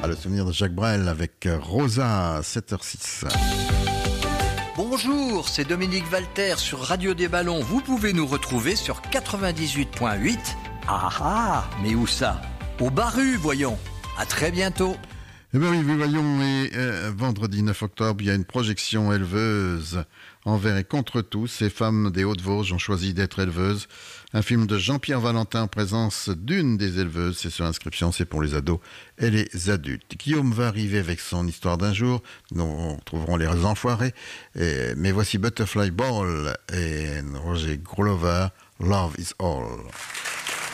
Le souvenir de Jacques Brel avec Rosa, 7h06. Bonjour, c'est Dominique Valter sur Radio des Ballons. Vous pouvez nous retrouver sur 98.8. Ah, mais où ça? Au Barru, voyons. À très bientôt. Eh bien oui, vous voyons, et vendredi 9 octobre, il y a une projection éleveuse envers et contre tous. Ces femmes des Hauts-de-Vosges ont choisi d'être éleveuses. Un film de Jean-Pierre Valentin en présence d'une des éleveuses. C'est sur inscription, c'est pour les ados et les adultes. Guillaume va arriver avec son histoire d'un jour. Nous retrouverons les enfoirés. Mais voici Butterfly Ball et Roger Glover, Love is All.